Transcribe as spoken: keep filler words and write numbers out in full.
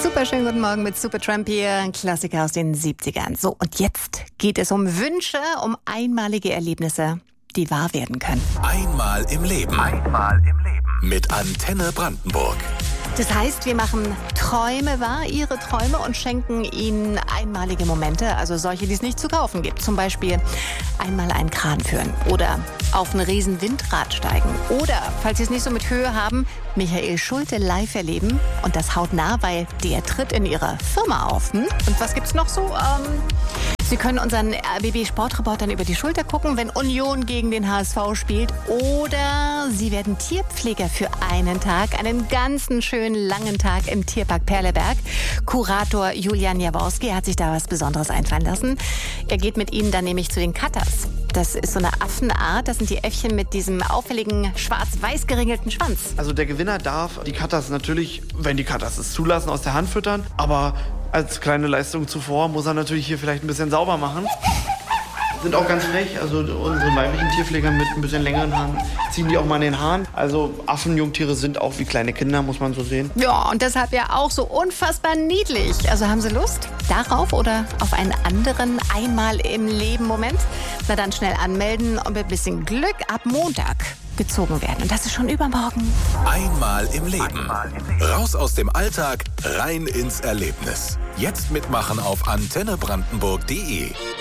Super schönen guten Morgen mit Supertramp hier, ein Klassiker aus den siebzigern. So, und jetzt geht es um Wünsche, um einmalige Erlebnisse, die wahr werden können. Einmal im Leben. Einmal im Leben. Mit Antenne Brandenburg. Das heißt, wir machen Träume wahr, Ihre Träume, und schenken Ihnen einmalige Momente, also solche, die es nicht zu kaufen gibt. Zum Beispiel einmal einen Kran führen oder auf ein riesen Windrad steigen. Oder, falls Sie es nicht so mit Höhe haben, Michael Schulte live erleben. Und das hautnah, weil der tritt in Ihrer Firma auf. Hm? Und was gibt's noch so? Ähm, Sie können unseren R B B-Sportreportern über die Schulter gucken, wenn Union gegen den H S V spielt. Oder Sie werden Tierpfleger für einen Tag, einen ganzen schönen langen Tag im Tierpark Perleberg. Kurator Julian Jaworski hat sich da was Besonderes einfallen lassen. Er geht mit Ihnen dann nämlich zu den Katas. Das ist so eine Affenart. Das sind die Äffchen mit diesem auffälligen schwarz-weiß geringelten Schwanz. Also der Gewinner darf die Katas natürlich, wenn die Katas es zulassen, aus der Hand füttern. Aber als kleine Leistung zuvor muss er natürlich hier vielleicht ein bisschen sauber machen. Sind auch ganz frech, also unsere weiblichen Tierpfleger mit ein bisschen längeren Haaren ziehen die auch mal in den Haaren. Also Affenjungtiere sind auch wie kleine Kinder, muss man so sehen. Ja, und deshalb ja auch so unfassbar niedlich. Also haben Sie Lust darauf oder auf einen anderen einmal im Leben Moment? Na dann schnell anmelden und mit ein bisschen Glück ab Montag gezogen werden. Und das ist schon übermorgen. Einmal im Leben. Einmal im Leben. Raus aus dem Alltag, rein ins Erlebnis. Jetzt mitmachen auf antenne brandenburg punkt de.